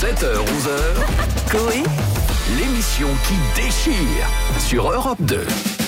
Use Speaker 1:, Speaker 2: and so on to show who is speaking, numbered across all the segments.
Speaker 1: 7h-11h,
Speaker 2: Coé,
Speaker 1: l'émission qui déchire sur Europe 2.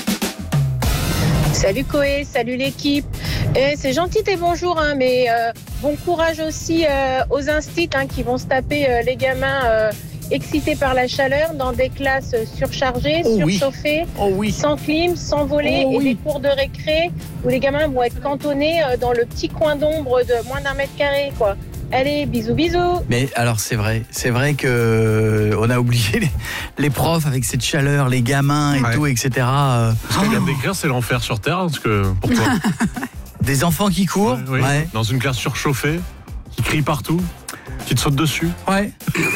Speaker 3: Salut Coé, salut l'équipe. C'est gentil tes bonjours, mais bon courage aussi aux instits qui vont se taper les gamins excités par la chaleur dans des classes surchargées, surchauffées, sans clim, sans voler et des cours de récré où les gamins vont être cantonnés dans le petit coin d'ombre de moins d'1 mètre carré, quoi. Allez, bisous.
Speaker 4: Mais alors c'est vrai que on a oublié les profs avec cette chaleur, les gamins et tout, etc.
Speaker 5: Parce que regarde, décrire, c'est l'enfer sur Terre, parce que pour toi.
Speaker 4: Des enfants qui courent,
Speaker 5: dans une classe surchauffée, qui crient partout, qui te sautent dessus.
Speaker 4: Ouais.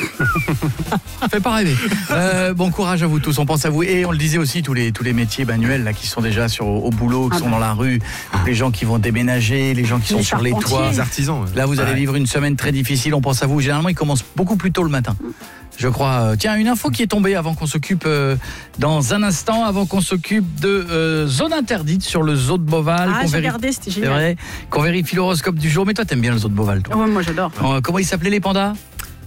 Speaker 4: Fait pas rêver. Bon courage à vous tous, on pense à vous. Et on le disait aussi, tous les métiers manuels là, qui sont déjà au boulot, qui sont dans la rue, les gens qui vont déménager, les gens qui sont sur les toits,
Speaker 5: les artisans.
Speaker 4: Là vous allez vivre une semaine très difficile, on pense à vous. Généralement ils commencent beaucoup plus tôt le matin, je crois. Tiens, une info qui est tombée avant qu'on s'occupe dans un instant, avant qu'on s'occupe de zone interdite sur le zoo de Beauval.
Speaker 2: J'ai regardé, c'était génial.
Speaker 4: C'est vrai, qu'on vérifie l'horoscope du jour. Mais toi t'aimes bien le zoo de Beauval, toi.
Speaker 2: Ouais, moi j'adore.
Speaker 4: Comment ils s'appelaient les pandas?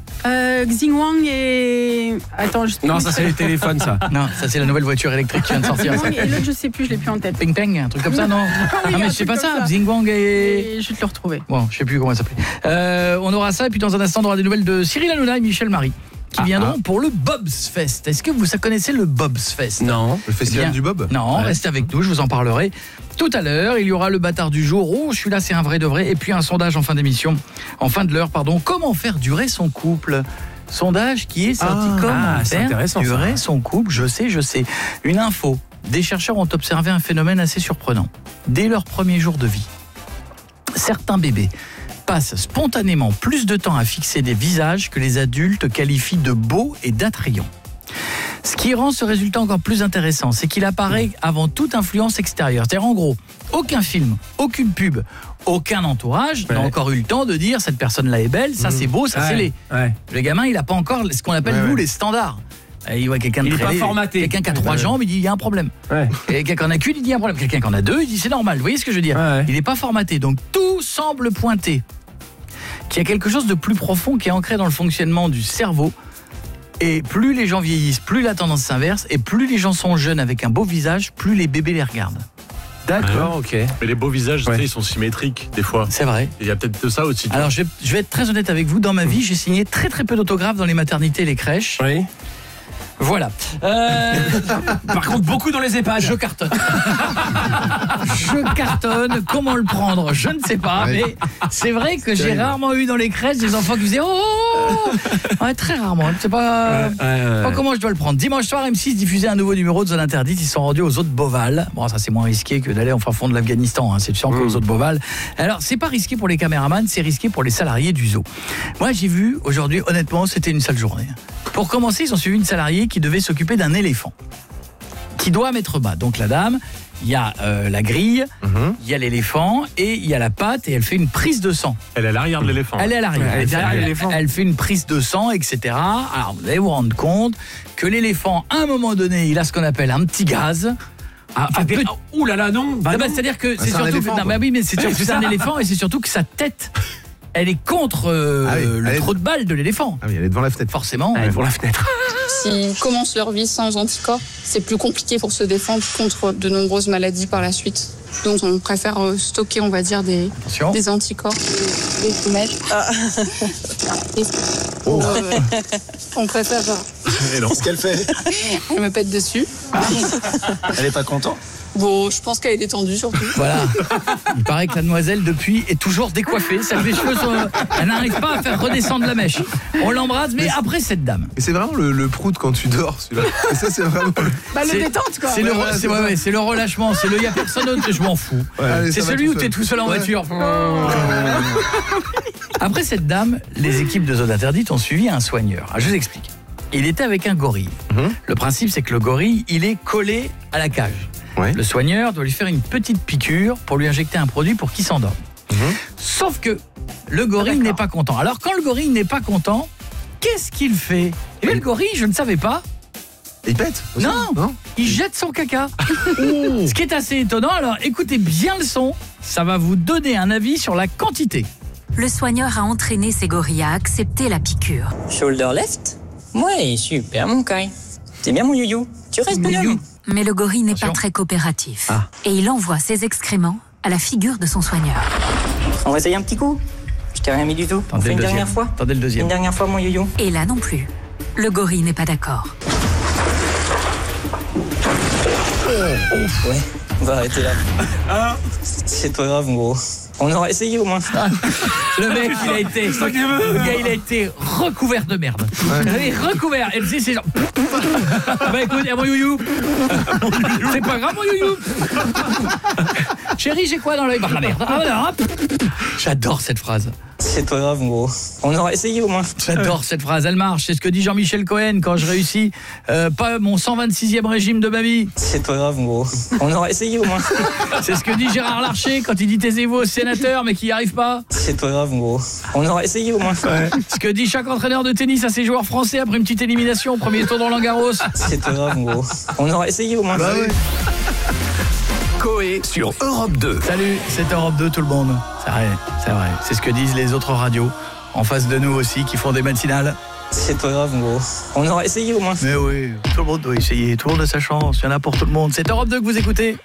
Speaker 2: Xingwang et... Attends,
Speaker 5: Non, ça c'est les téléphones, ça.
Speaker 4: Non, ça c'est la nouvelle voiture électrique qui vient de sortir.
Speaker 2: Et l'autre, je sais plus, je l'ai plus en tête.
Speaker 4: Ping Peng, un truc comme ça, non?
Speaker 2: Oui,
Speaker 4: mais c'est pas ça, Xingwang et...
Speaker 2: Je vais te le retrouver.
Speaker 4: Bon, je sais plus comment ça s'appelait. On aura ça, et puis dans un instant, on aura des nouvelles de Cyril Hanouna et Michel Marie, qui viendront pour le Bob's Fest. Est-ce que vous connaissez le Bob's Fest?
Speaker 5: Non. Le festival du Bob?
Speaker 4: Non, restez avec nous, je vous en parlerai tout à l'heure. Il y aura le bâtard du jour. Oh, celui-là, c'est un vrai de vrai. Et puis un sondage en fin d'émission, en fin de l'heure, pardon. Comment faire durer son couple? Sondage qui est sorti. Comment faire durer son couple? Je sais. Une info. Des chercheurs ont observé un phénomène assez surprenant. Dès leur premier jour de vie, certains bébés passent spontanément plus de temps à fixer des visages que les adultes qualifient de beaux et d'attrayants. Ce qui rend ce résultat encore plus intéressant, c'est qu'il apparaît avant toute influence extérieure. C'est-à-dire, en gros, aucun film, aucune pub, aucun entourage n'a encore eu le temps de dire cette personne-là est belle, ça c'est beau, ça c'est laid. Le gamin, il n'a pas encore ce qu'on appelle, nous, les standards. Il voit quelqu'un de très laid, quelqu'un qui a 3 jambes, il dit il y a un problème. Quelqu'un qui en a qu'une, il dit il y a un problème. Quelqu'un qui en a 2, il dit c'est normal. Vous voyez ce que je veux dire? Il n'est pas formaté. Donc tout semble pointer qu'il y a quelque chose de plus profond qui est ancré dans le fonctionnement du cerveau. Et plus les gens vieillissent, plus la tendance s'inverse, et plus les gens sont jeunes avec un beau visage, plus les bébés les regardent.
Speaker 5: D'accord, ok. Mais les beaux visages, tu sais, ils sont symétriques, des fois.
Speaker 4: C'est vrai.
Speaker 5: Il y a peut-être de ça aussi.
Speaker 4: Alors, je vais être très honnête avec vous. Dans ma vie, j'ai signé très peu d'autographes dans les maternités et les crèches.
Speaker 5: Oui.
Speaker 4: Voilà.
Speaker 6: Par contre, beaucoup dans les EHPAD.
Speaker 4: Je cartonne. Comment le prendre? Je ne sais pas. Mais c'est vrai que j'ai rarement eu dans les crèches des enfants qui faisaient très rarement. Je ne sais pas comment je dois le prendre. Dimanche soir, M6 diffusait un nouveau numéro de Zone Interdite. Ils sont rendus aux zoo de Beauval. Bon, ça c'est moins risqué que d'aller en fin fond de l'Afghanistan. C'est sûr qu'aux zoo de Beauval. Alors, c'est pas risqué pour les caméramans, c'est risqué pour les salariés du zoo. Moi, j'ai vu aujourd'hui, honnêtement, c'était une sale journée. Pour commencer, ils ont suivi une salariée qui devait s'occuper d'un éléphant qui doit mettre bas. Donc la dame, il y a la grille, il y a l'éléphant et il y a la patte et elle fait une prise de sang.
Speaker 5: Elle est à l'arrière de l'éléphant.
Speaker 4: Elle est à l'arrière. Elle est derrière l'éléphant. Elle fait une prise de sang, etc. Alors vous allez vous rendre compte que l'éléphant, à un moment donné, il a ce qu'on appelle un petit gaz.
Speaker 6: Ouh là là, non.
Speaker 4: C'est-à-dire que c'est surtout que c'est un éléphant et c'est surtout que sa tête, elle est contre le trou de balle de l'éléphant.
Speaker 7: Ah oui, elle est devant la fenêtre.
Speaker 4: Forcément, elle est devant la fenêtre.
Speaker 8: S'ils commencent leur vie sans anticorps, c'est plus compliqué pour se défendre contre de nombreuses maladies par la suite. Donc on préfère stocker, on va dire, des anticorps. Des poumettes. On préfère...
Speaker 7: Qu'est-ce qu'elle fait?
Speaker 8: Elle me pète dessus.
Speaker 7: Elle est pas contente?
Speaker 8: Bon, je pense qu'elle est détendue surtout.
Speaker 4: Voilà. Il paraît que la demoiselle, depuis, est toujours décoiffée. Les cheveux elle n'arrive pas à faire redescendre la mèche. On l'embrasse, mais après cette dame.
Speaker 7: Mais c'est vraiment le prout quand tu dors, celui-là. Et ça, c'est vraiment...
Speaker 2: le détente, quoi.
Speaker 4: C'est le relâchement. C'est le « y a personne d'autre, je m'en fous ». C'est celui où tu es tout seul en voiture. Après cette dame, les équipes de Zone Interdite ont suivi un soigneur. Je vous explique. Il était avec un gorille. Le principe, c'est que le gorille, il est collé à la cage. Le soigneur doit lui faire une petite piqûre pour lui injecter un produit pour qu'il s'endorme. Sauf que le gorille n'est pas content. Alors quand le gorille n'est pas content, qu'est-ce qu'il fait? Et le gorille, je ne savais pas.
Speaker 7: Il pète aussi,
Speaker 4: non, il jette son caca. Ce qui est assez étonnant. Alors écoutez bien le son, ça va vous donner un avis sur la quantité.
Speaker 9: le soigneur a entraîné ses gorilles à accepter la piqûre.
Speaker 10: Shoulder left? Ouais, super mon Kai. C'est bien mon youyou. Tu restes bonhomme.
Speaker 9: Mais le gorille n'est pas très coopératif. Et il envoie ses excréments à la figure de son soigneur.
Speaker 10: On va essayer un petit coup? Je t'ai rien mis du tout. On fait une dernière fois?
Speaker 4: Attendez le deuxième.
Speaker 10: Une dernière fois mon youyou.
Speaker 9: Et là non plus. Le gorille n'est pas d'accord.
Speaker 10: Ouais, on va arrêter là. C'est pas grave, gros. On aura essayé au moins.
Speaker 4: Le mec, il a été recouvert de merde. Il est recouvert. Et c'est genre... Bah écoute, il y a mon youyou. C'est pas grave, mon youyou. Chérie, j'ai quoi dans l'œil? Bah la merde. Ah voilà. J'adore cette phrase.
Speaker 10: C'est pas grave, gros. On aura essayé au moins.
Speaker 4: J'adore cette phrase, elle marche. C'est ce que dit Jean-Michel Cohen quand je réussis pas mon 126e régime de ma vie.
Speaker 10: C'est pas grave, gros. On aura essayé au moins.
Speaker 4: C'est ce que dit Gérard Larcher quand il dit taisez-vous au sénateur mais qu'il n'y arrive pas.
Speaker 10: C'est pas grave, gros. On aura essayé au moins.
Speaker 4: Ouais. Ce que dit chaque entraîneur de tennis à ses joueurs français après une petite élimination au premier tour de Roland-Garros.
Speaker 10: C'est pas grave, gros. On aura essayé au moins.
Speaker 1: Bah ouais. Coé sur Europe 2.
Speaker 4: Salut, c'est Europe 2 tout le monde. C'est vrai, c'est vrai. C'est ce que disent les autres radios en face de nous aussi qui font des matinales.
Speaker 10: C'est pas grave, gros. On aura essayé au moins.
Speaker 4: Mais oui, tout le monde doit essayer. Tout le monde a sa chance. Il y en a pour tout le monde. C'est Europe 2 que vous écoutez.